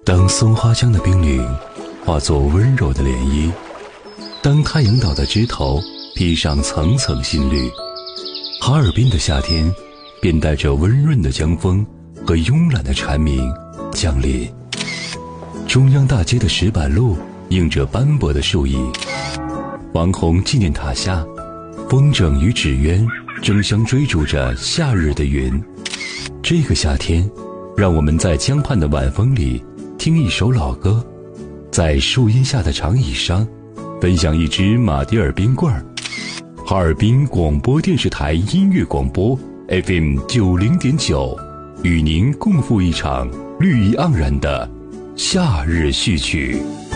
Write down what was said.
当松花江的冰凌化作温柔的涟漪，当太阳岛的枝头披上层层新绿，哈尔滨的夏天便带着温润的江风和慵懒的蝉鸣降临。中央大街的石板路映着斑驳的树影，王洪纪念塔下，风筝与纸鸢争相追逐着夏日的云。这个夏天，让我们在江畔的晚风里听一首老歌，在树荫下的长椅上分享一支马迭尔冰棍儿。哈尔滨广播电视台音乐广播 FM90.9，与您共赴一场绿意盎然的夏日序曲。